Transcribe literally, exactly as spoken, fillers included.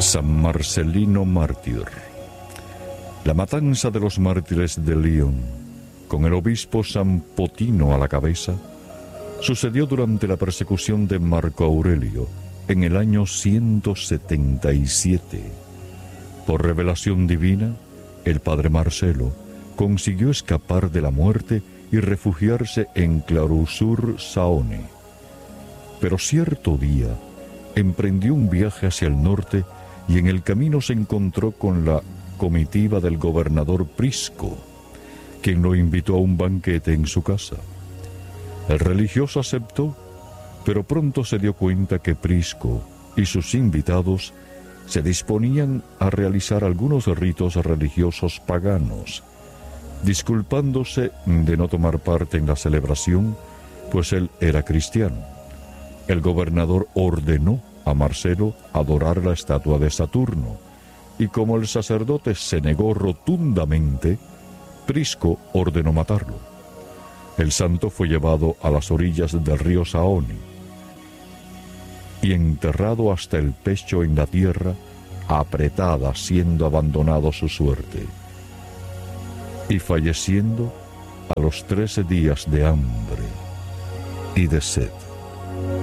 San Marcelino mártir. La matanza de los mártires de Lyon, con el obispo San Potino a la cabeza, sucedió durante la persecución de Marco Aurelio en el año ciento setenta y siete. Por revelación divina, el padre Marcelo consiguió escapar de la muerte y refugiarse en Clarusur-Saone. Pero cierto día emprendió un viaje hacia el norte y en el camino se encontró con la comitiva del gobernador Prisco, quien lo invitó a un banquete en su casa. El religioso aceptó, pero pronto se dio cuenta que Prisco y sus invitados se disponían a realizar algunos ritos religiosos paganos, disculpándose de no tomar parte en la celebración, pues él era cristiano. El gobernador ordenó a Marcelo adorar la estatua de Saturno, y como el sacerdote se negó rotundamente, Prisco ordenó matarlo. El santo fue llevado a las orillas del río Saone y enterrado hasta el pecho en la tierra, apretada, siendo abandonado su suerte, y falleciendo a los trece días de hambre y de sed.